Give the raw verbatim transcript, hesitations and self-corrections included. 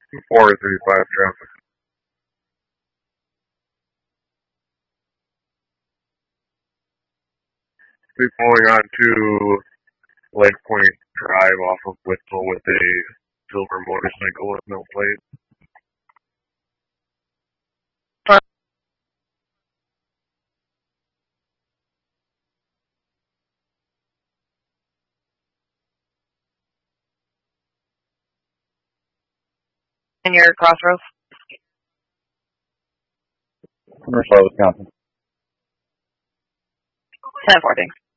four three five traffic. Be pulling onto Lake Point Drive off of Whittle with a silver motorcycle with no plate. And your crossroads? Commercial, Wisconsin. ten fourteen.